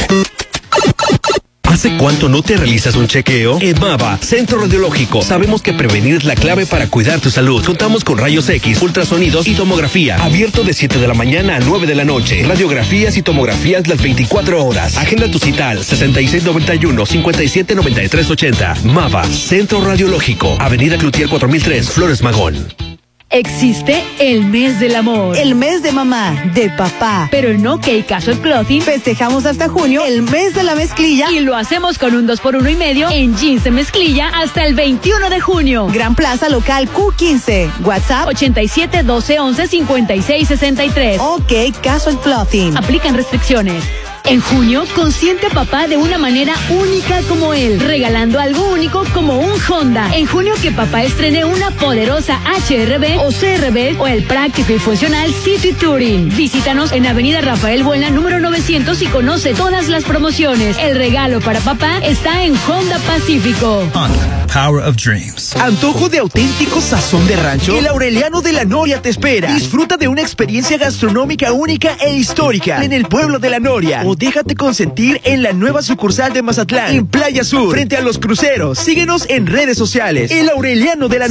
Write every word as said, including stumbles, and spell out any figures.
¿Hace cuánto no te realizas un chequeo? EMAVA, Centro Radiológico. Sabemos que prevenir es la clave para cuidar tu salud. Contamos con rayos X, ultrasonidos y tomografía. Abierto de siete de la mañana a nueve de la noche. Radiografías y tomografías las veinticuatro horas. Agenda tu cita al sesenta y seis noventa y uno, cincuenta y siete noventa y tres ochenta. MAVA, Centro Radiológico. Avenida Cloutier cuatro mil tres, Flores Magón. Existe el mes del amor, el mes de mamá, de papá, pero en OK Casual Clothing festejamos hasta junio el mes de la mezclilla y lo hacemos con un dos por uno y medio en jeans de mezclilla hasta el veintiuno de junio. Gran Plaza Local Q quince, WhatsApp ochenta y siete, doce, once, cincuenta y seis, sesenta y tres. OK Casual Clothing. Aplican restricciones. En junio, consiente a papá de una manera única como él, regalando algo único como un Honda. En junio que papá estrene una poderosa H R V o C R V o el práctico y funcional City Touring. Visítanos en Avenida Rafael Buena, número novecientos y conoce todas las promociones. El regalo para papá está en Honda Pacífico. Honda, Power of Dreams. Antojo de auténtico sazón de rancho. El Aureliano de la Noria te espera. Disfruta de una experiencia gastronómica única e histórica en el pueblo de la Noria. O déjate consentir en la nueva sucursal de Mazatlán, en Playa Sur, frente a los cruceros. Síguenos en redes sociales. El Aureliano de la